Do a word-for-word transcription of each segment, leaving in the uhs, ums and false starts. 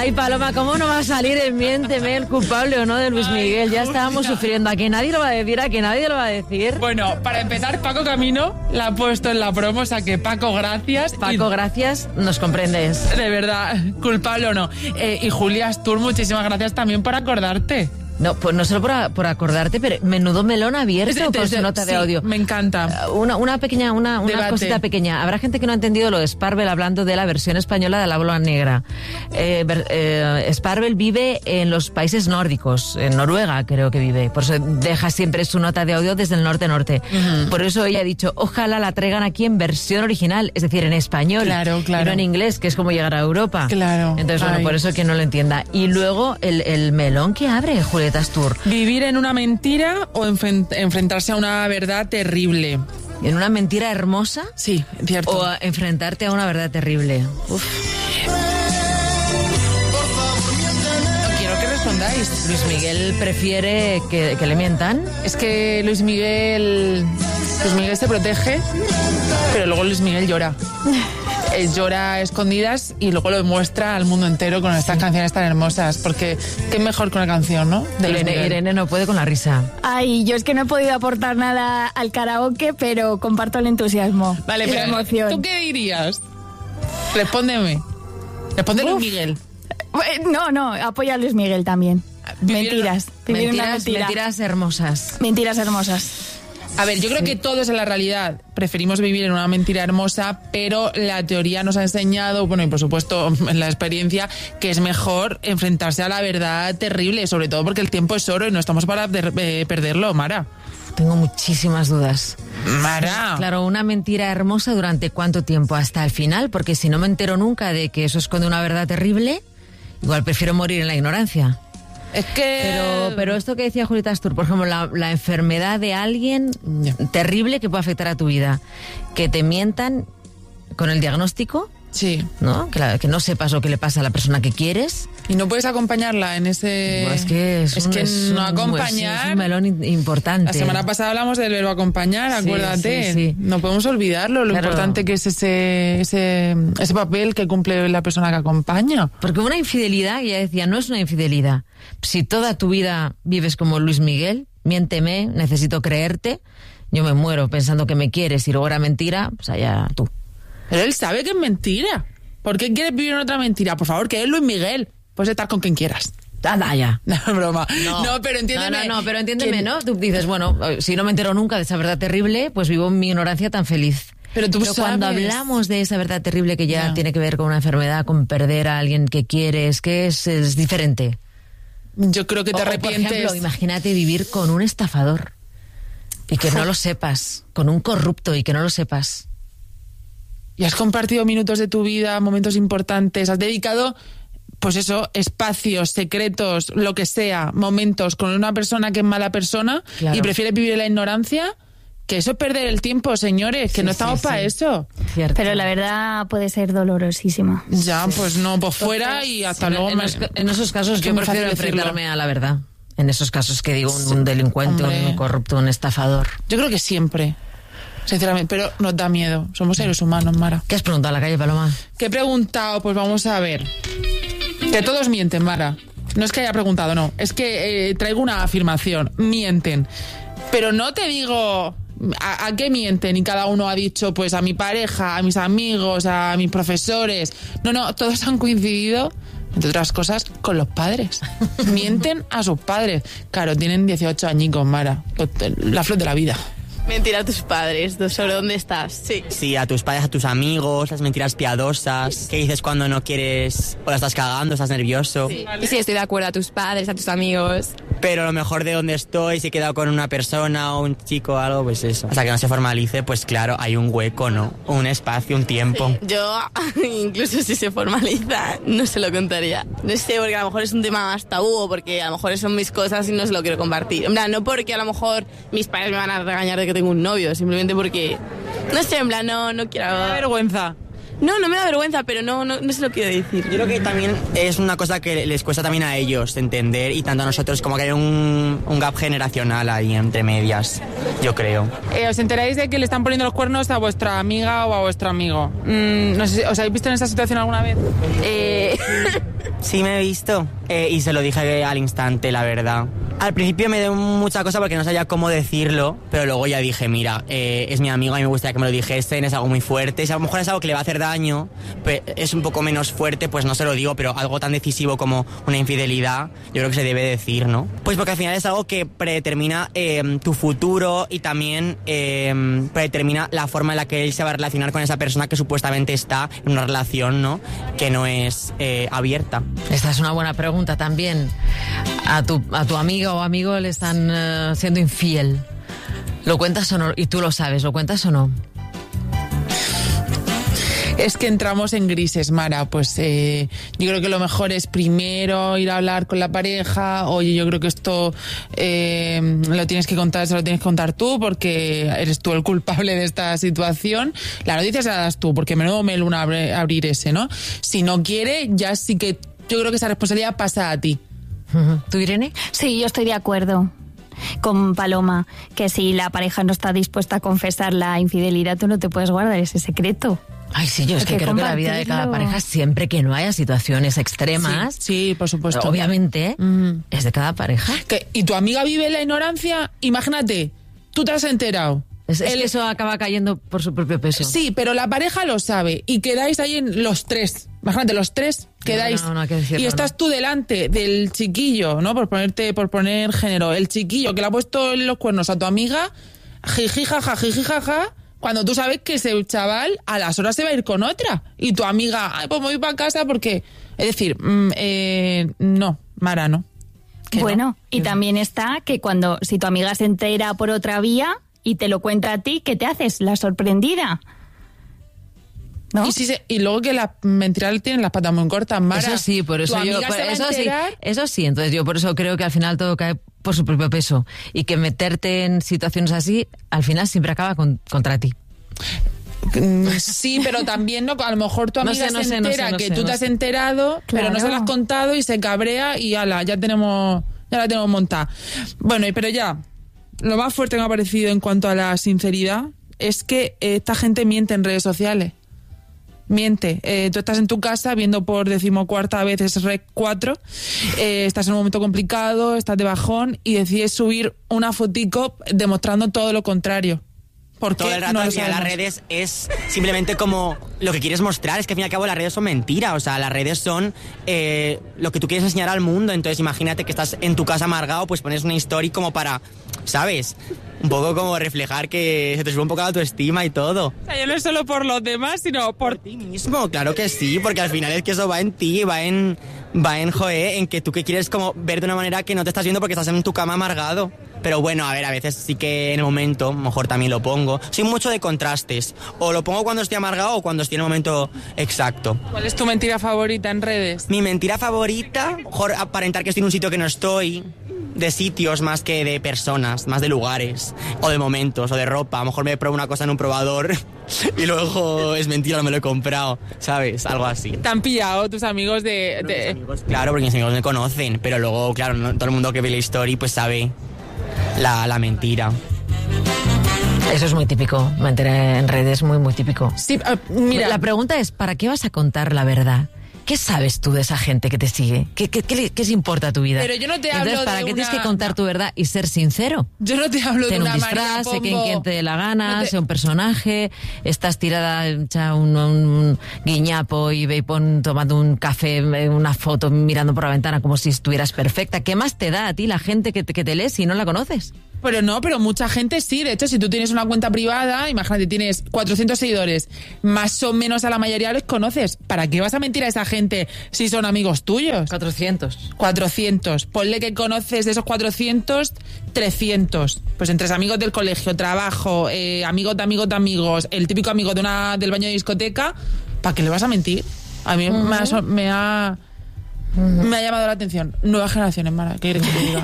Ay, Paloma, ¿cómo no va a salir en Miénteme el culpable o no de Luis Miguel? Ya estábamos sufriendo. ¿A que nadie lo va a decir? ¿A que nadie lo va a decir? Bueno, para empezar, Paco Camino la ha puesto en la promo, o sea que Paco, gracias. Paco, y... gracias, nos comprendes. De verdad, culpable o no. Eh, y Julia Astur, muchísimas gracias también por acordarte. No, pues no solo por, por acordarte, pero menudo melón abierto Es de- por de- su nota de sí, audio. me encanta. Una, una pequeña, una, una Debate. cosita pequeña. Habrá gente que no ha entendido lo de Sparvel hablando de la versión española de La Bola Negra. Eh, ver- eh, Sparvel vive en los países nórdicos, en Noruega creo que vive. Por eso deja siempre su nota de audio desde el norte-norte. Uh-huh. Por eso ella ha dicho, ojalá la traigan aquí en versión original, es decir, en español. Claro, claro. Y no en inglés, que es como llegar a Europa. Claro. Entonces, bueno, Ay. por eso que no lo entienda. Y luego el, el melón que abre Julieta Astur. ¿Vivir en una mentira o enfren- enfrentarse a una verdad terrible? ¿En una mentira hermosa? Sí, cierto. O a enfrentarte a una verdad terrible. Uf. Quiero que respondáis. Luis Miguel prefiere que, que le mientan. Es que Luis Miguel... Luis Miguel se protege, pero luego Luis Miguel llora. Eh, llora a escondidas y luego lo muestra al mundo entero con estas canciones tan hermosas. Porque qué mejor que una canción, ¿no? De Luis Irene, Miguel. Irene no puede con la risa. Ay, yo es que no he podido aportar nada al karaoke, pero comparto el entusiasmo Vale, y la pero emoción. ¿tú qué dirías? Respóndeme. Responde Luis Uf. Miguel. Eh, No, no, apoya a Luis Miguel también. Vivir en- Mentiras. Vivir una Mentiras, mentira. mentiras hermosas. Mentiras hermosas. A ver, yo creo que todos en la realidad preferimos vivir en una mentira hermosa, pero la teoría nos ha enseñado, bueno, y por supuesto en la experiencia, que es mejor enfrentarse a la verdad terrible, sobre todo porque el tiempo es oro y no estamos para per- eh, perderlo, Mara. Tengo muchísimas dudas. Mara. Claro, una mentira hermosa ¿durante cuánto tiempo? Hasta el final, porque si no me entero nunca de que eso esconde una verdad terrible, igual prefiero morir en la ignorancia. Es que... Pero, pero esto que decía Julieta Astur, por ejemplo, la, la enfermedad de alguien Ya. terrible que puede afectar a tu vida, que te mientan con el diagnóstico, Sí. ¿no? Que, la- que no sepas lo que le pasa a la persona que quieres. Y no puedes acompañarla en ese... Pues es que es, un, que es no un- acompañar... es un melón in- importante. La semana pasada hablamos del verbo acompañar, Sí, acuérdate. sí, sí. No podemos olvidarlo, lo Claro. importante que es ese, ese, ese papel que cumple la persona que acompaña. Porque una infidelidad, ya decía, no es una infidelidad. Si toda tu vida vives como Luis Miguel, miénteme, necesito creerte, yo me muero pensando que me quieres y luego era mentira, pues allá tú. Pero él sabe que es mentira. ¿Por qué quieres vivir en otra mentira? Por favor, que es Luis Miguel. Puedes estar con quien quieras. Anda ya. No, broma. No, pero No, entiéndeme. no, no, pero entiéndeme, que- ¿no? Tú dices, bueno, si no me entero nunca de esa verdad terrible, pues vivo en mi ignorancia tan feliz. Pero tú cuando sabes. hablamos de esa verdad terrible que ya Ya. tiene que ver con una enfermedad, con perder a alguien que quieres, que es, es diferente. Yo creo que te O- o, arrepientes. por ejemplo, imagínate vivir con un estafador y que no lo sepas, con un corrupto y que no lo sepas. Y has compartido minutos de tu vida, momentos importantes, has dedicado, pues eso, espacios, secretos, lo que sea, momentos con una persona que es mala persona Claro. y prefieres vivir en la ignorancia, que eso es perder el tiempo, señores, que Sí, no sí, estamos sí. para eso. Cierto. Pero la verdad puede ser dolorosísima. Ya, pues no, pues fuera y hasta En- luego. en, me- los- en esos casos que yo muy prefiero fácil decirlo. enfrentarme a la verdad. En esos casos que digo un, un delincuente, hombre. un corrupto, un estafador. Yo creo que siempre, sinceramente, pero nos da miedo. Somos seres humanos, Mara. ¿Qué has preguntado a la calle, Paloma? ¿Qué he preguntado? Pues vamos a ver. Que todos mienten, Mara. No es que haya preguntado, no. Es que eh, traigo una afirmación. Mienten. Pero no te digo a, a qué mienten y cada uno ha dicho, pues a mi pareja, a mis amigos, a mis profesores. No, no, todos han coincidido, entre otras cosas, con los padres. Mienten a sus padres. Claro, tienen dieciocho añicos, Mara. La flor de la vida. Mentir a tus padres sobre dónde estás, sí. Sí, a tus padres, a tus amigos, las mentiras piadosas. ¿Qué dices cuando no quieres o la estás cagando, estás nervioso? Sí. Y sí, estoy de acuerdo, a tus padres, a tus amigos. Pero a lo mejor de donde estoy, si he quedado con una persona o un chico o algo, pues eso. Hasta que no se formalice, pues claro, hay un hueco, ¿no? Un espacio, un tiempo. Yo, incluso si se formaliza, no se lo contaría. No sé, porque a lo mejor es un tema más tabú, o porque a lo mejor son mis cosas y no se lo quiero compartir. En plan, no porque a lo mejor mis padres me van a regañar de que tengo un novio, simplemente porque, no sé, en plan, no, no quiero... Me da vergüenza. No, no me da vergüenza, pero no, no, no se lo quiero decir. Yo creo que también es una cosa que les cuesta también a ellos entender y tanto a nosotros, como que hay un, un gap generacional ahí entre medias, yo creo. Eh, ¿Os enteráis de que le están poniendo los cuernos a vuestra amiga o a vuestro amigo? Mm, no sé, ¿os habéis visto en esa situación alguna vez? Eh, Sí, me he visto. Eh, y se lo dije al instante, la verdad. Al principio me dio mucha cosa porque no sabía cómo decirlo, pero luego ya dije, mira, eh, es mi amigo, a mí me gustaría que me lo dijesen, es algo muy fuerte. Si a lo mejor es algo que le va a hacer daño, pues es un poco menos fuerte, pues no se lo digo, pero algo tan decisivo como una infidelidad, yo creo que se debe decir, ¿no? Pues porque al final es algo que predetermina eh, tu futuro y también eh, predetermina la forma en la que él se va a relacionar con esa persona que supuestamente está en una relación, ¿no? Que no es eh, abierta. Esta es una buena pregunta también. A tu, a tu amiga o amigo le están uh, siendo infiel. ¿Lo cuentas o no? Y tú lo sabes, ¿lo cuentas o no? Es que entramos en grises, Mara. Pues eh, yo creo que lo mejor es primero ir a hablar con la pareja. Oye, yo creo que esto eh, lo tienes que contar, se lo tienes que contar tú porque eres tú el culpable de esta situación. La noticia se la das tú, porque menudo meluna abre, abrir ese, ¿no? Si no quiere, ya sí que yo creo que esa responsabilidad pasa a ti. ¿Tú, Irene? Sí, yo estoy de acuerdo con Paloma, que si la pareja no está dispuesta a confesar la infidelidad, tú no te puedes guardar ese secreto. Ay, sí, yo es Hay que, que creo que la vida de cada compartirlo. pareja, siempre que no haya situaciones extremas, Sí, sí, por supuesto. obviamente, Mm. es de cada pareja. ¿Qué? ¿Y tu amiga vive en la ignorancia? Imagínate, tú te has enterado. Es, es Él- que eso acaba cayendo por su propio peso. Sí, pero la pareja lo sabe y quedáis ahí en los tres. Imagínate, los tres quedáis. No, no, no hay que decirlo, y estás no. tú delante del chiquillo, ¿no? Por ponerte, por poner género. El chiquillo que le ha puesto en los cuernos a tu amiga, jiji, jaja, jiji, jaja, cuando tú sabes que ese chaval a las horas se va a ir con otra. Y tu amiga, ay, pues me voy para casa porque... Es decir, mm, eh, no, Mara, no. ¿Que Bueno, no? y también está que cuando, si tu amiga se entera por otra vía y te lo cuenta a ti, ¿qué te haces? La sorprendida. ¿No? Y, si se- y luego que las mentiras tienen las patas muy cortas, Mara. Eso sí, por Tu eso yo, amiga por- se va a eso sí, enterar. eso sí, entonces yo por eso creo que al final todo cae por su propio peso y que meterte en situaciones así, al final siempre acaba con- contra ti. Mm, Sí, pero también no, a lo mejor tu No amiga sé, no se sé, no entera sé, no que sé, tú no te has sé. enterado, pero no se lo has Claro. contado y se cabrea y ala, ya tenemos, ya la tenemos montada. Bueno, y pero ya, lo más fuerte que me ha parecido en cuanto a la sinceridad es que eh, esta gente miente en redes sociales. Miente. Eh, tú estás en tu casa viendo por decimocuarta vez es Rec cuatro, eh, estás en un momento complicado, estás de bajón y decides subir una fotico demostrando todo lo contrario. ¿Por qué? Todo el rato No lo al final las sabemos. redes es simplemente como lo que quieres mostrar. Es que al fin y al cabo las redes son mentira. O sea, las redes son eh, lo que tú quieres enseñar al mundo. Entonces imagínate que estás en tu casa amargado, pues pones una story como para, ¿sabes? Un poco como reflejar que se te sube un poco la autoestima y todo. O sea, ya no es solo por los demás, sino por... Por ti mismo, claro que sí, porque al final es que eso va en ti, va en, va en, joe, en que tú que quieres como ver de una manera que no te estás viendo porque estás en tu cama amargado. Pero bueno, a ver, a veces sí que en el momento, mejor también lo pongo. Soy mucho de contrastes. O lo pongo cuando estoy amargado o cuando estoy en el momento exacto. ¿Cuál es tu mentira favorita en redes? Mi mentira favorita, mejor aparentar que estoy en un sitio que no estoy, de sitios más que de personas, más de lugares, o de momentos, o de ropa. A lo mejor me pruebo una cosa en un probador y luego es mentira, no me lo he comprado, ¿sabes? Algo así. ¿Te han pillado tus amigos de...? de- Claro, porque mis amigos me conocen, pero luego, claro, no- todo el mundo que ve la story pues sabe la, la mentira. Eso es muy típico, mentir en redes, muy, muy típico. Sí, ah, mira, La pregunta es, ¿para qué vas a contar la verdad? ¿Qué sabes tú de esa gente que te sigue? ¿Qué, qué, qué, le- qué se importa tu vida? Pero yo no te Entonces, hablo ¿para de qué tienes una- que contar tu verdad y ser sincero? yo no te hablo de Ten un una disfraz, María sé que en Pombo. quien te dé la gana, No te- sé un personaje, estás tirada, hecha un, un guiñapo y ve y pon tomando un café, eh, una foto mirando por la ventana como si estuvieras perfecta. ¿Qué más te da a ti la gente que te, que te lee si no la conoces? Pero no, pero mucha gente sí. De hecho, si tú tienes una cuenta privada, imagínate, tienes cuatrocientos seguidores, más o menos a la mayoría los conoces. ¿Para qué vas a mentir a esa gente si son amigos tuyos? cuatrocientos. cuatrocientos. Ponle que conoces de esos cuatrocientos, trescientos. Pues entre amigos del colegio, trabajo, eh, amigos de amigos de amigos, el típico amigo de una, del baño de discoteca, ¿para qué le vas a mentir? A mí me ha... so- Me ha Me ha llamado la atención. Nuevas generaciones, Mara, ¿qué quieres que te diga?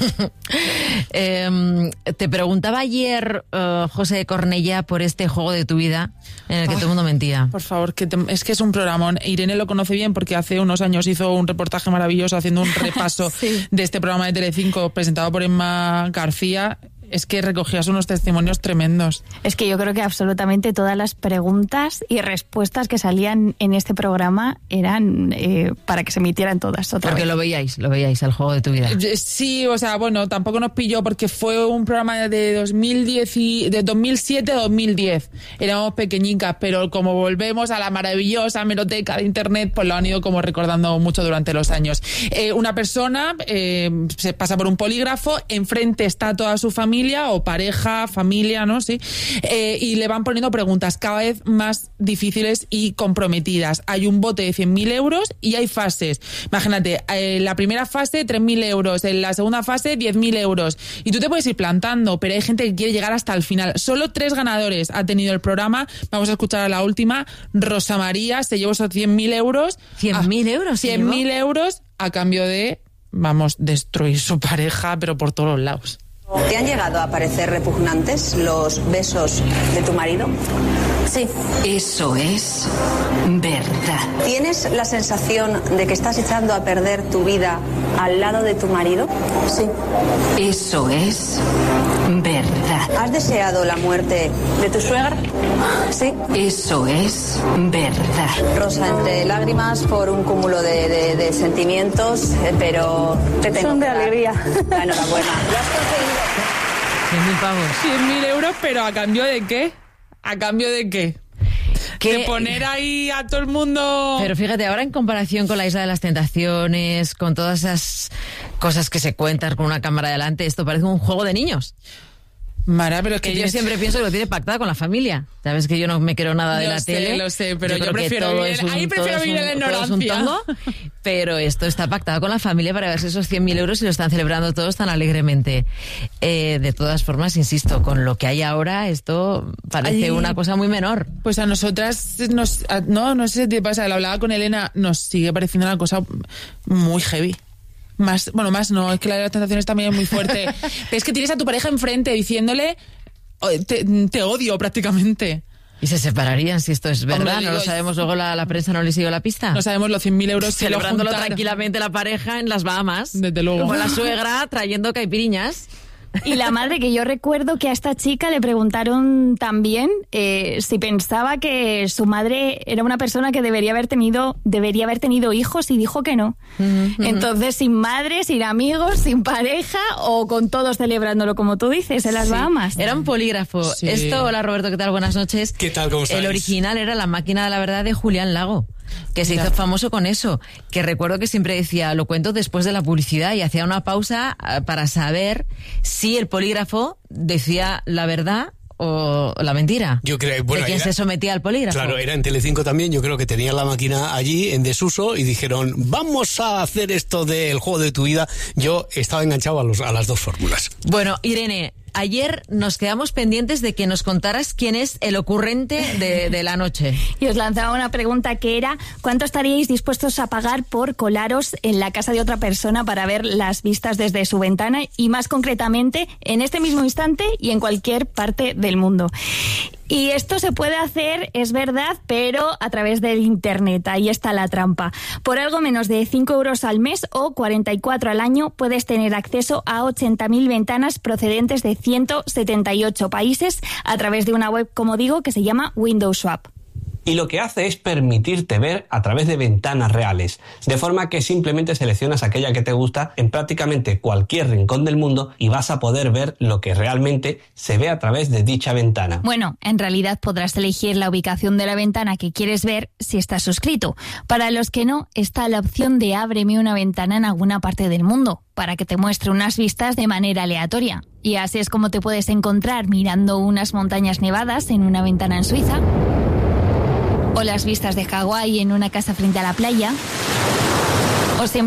Eh, te preguntaba ayer, eh, José Cornellá, por este juego de tu vida en el que Ay, todo el mundo mentía. Por favor, que te- es que es un programón. Irene lo conoce bien porque hace unos años hizo un reportaje maravilloso haciendo un repaso Sí. de este programa de Telecinco presentado por Emma García. es que recogías unos testimonios tremendos. Es que yo creo que absolutamente todas las preguntas y respuestas que salían en este programa eran eh, para que se emitieran todas otra Porque vez. lo veíais, lo veíais, el juego de tu vida. Sí, o sea, bueno, tampoco nos pilló porque fue un programa de dos mil diez y, de dos mil siete a dos mil diez. Éramos pequeñicas, pero como volvemos a la maravillosa hemeroteca de internet, pues lo han ido como recordando mucho durante los años. Eh, una persona eh, se pasa por un polígrafo, enfrente está toda su familia o pareja, familia, ¿no? Sí. Eh, y le van poniendo preguntas cada vez más difíciles y comprometidas. Hay un bote de cien mil euros y hay fases. Imagínate, en la primera fase tres mil euros, en la segunda fase diez mil euros. Y tú te puedes ir plantando, pero hay gente que quiere llegar hasta el final. Solo tres ganadores ha tenido el programa. Vamos a escuchar a la última. Rosa María se llevó esos cien mil euros. ¿cien mil euros? cien mil euros a cambio de, vamos, destruir su pareja, pero por todos los lados. ¿Te han llegado a parecer repugnantes los besos de tu marido? Sí. Eso es verdad. ¿Tienes la sensación de que estás echando a perder tu vida al lado de tu marido? Sí. Eso es verdad. ¿Has deseado la muerte de tu suegra? Sí. Eso es verdad. Rosa, entre lágrimas por un cúmulo de, de, de sentimientos, eh, pero te tengo Son de que dar alegría. la enhorabuena. Lo has conseguido. cien mil pavos. cien mil euros, pero ¿a cambio de qué? ¿A cambio de qué? ¿Qué? De poner ahí a todo el mundo... Pero fíjate, ahora en comparación con la Isla de las Tentaciones, con todas esas cosas que se cuentan con una cámara delante, esto parece un juego de niños. Mara, pero es que, Que yo tienes- siempre pienso que lo tiene pactado con la familia. Sabes que yo no me creo nada de Lo la sé, tele. lo sé, pero yo creo que prefiero todo vivir- es un- ahí prefiero todo es vivir un- en la todo es un ignorancia. tongo, pero esto está pactado con la familia para verse esos cien mil euros y lo están celebrando todos tan alegremente. Eh, de todas formas, insisto, con lo que hay ahora, esto parece Ay. una cosa muy menor. Pues a nosotras, nos, a- no, no sé si te pasa, lo hablaba con Elena, nos sigue pareciendo una cosa muy heavy. Más, bueno, más no, es que la de las tentaciones también es muy fuerte. Pero es que tienes a tu pareja enfrente diciéndole, "Oh, te, te odio prácticamente". Y se separarían si esto es verdad. Hombre, no digo, lo sabemos, luego la, la prensa no le siguió la pista. No sabemos los cien mil euros si lo Celebrándolo juntaron. tranquilamente la pareja en las Bahamas. Desde luego. Como la suegra trayendo caipiriñas. Y la madre, que yo recuerdo que a esta chica le preguntaron también eh, si pensaba que su madre era una persona que debería haber tenido debería haber tenido hijos y dijo que no. Uh-huh. Entonces, sin madre, sin amigos, sin pareja o con todos celebrándolo, como tú dices, en las Sí. Bahamas. Era un polígrafo. Sí. Esto, hola Roberto, ¿qué tal? Buenas noches. ¿Qué tal? ¿Cómo estáis? El original era La máquina de la verdad de Julián Lago, que se Mira. hizo famoso con eso. Que recuerdo que siempre decía, lo cuento después de la publicidad, y hacía una pausa eh, para saber si el polígrafo decía la verdad o la mentira. Yo creo, bueno, de quién era- se sometía al polígrafo. Claro, era en Telecinco también, yo creo que tenían la máquina allí en desuso y dijeron, vamos a hacer esto del juego de tu vida. Yo estaba enganchado a, los, a las dos fórmulas. Bueno, Irene, ayer nos quedamos pendientes de que nos contaras quién es el ocurrente de, de la noche. Y os lanzaba una pregunta que era, ¿cuánto estaríais dispuestos a pagar por colaros en la casa de otra persona para ver las vistas desde su ventana y más concretamente en este mismo instante y en cualquier parte del mundo? Y esto se puede hacer, es verdad, pero a través del internet. Ahí está la trampa. Por algo menos de cinco euros al mes o cuarenta y cuatro al año puedes tener acceso a ochenta mil ventanas procedentes de ciento setenta y ocho países a través de una web, como digo, que se llama Windows Swap. Y lo que hace es permitirte ver a través de ventanas reales, de forma que simplemente seleccionas aquella que te gusta en prácticamente cualquier rincón del mundo y vas a poder ver lo que realmente se ve a través de dicha ventana. Bueno, en realidad podrás elegir la ubicación de la ventana que quieres ver si estás suscrito. Para los que no, está la opción de ábreme una ventana en alguna parte del mundo, para que te muestre unas vistas de manera aleatoria. Y así es como te puedes encontrar mirando unas montañas nevadas en una ventana en Suiza, o las vistas de Hawái en una casa frente a la playa,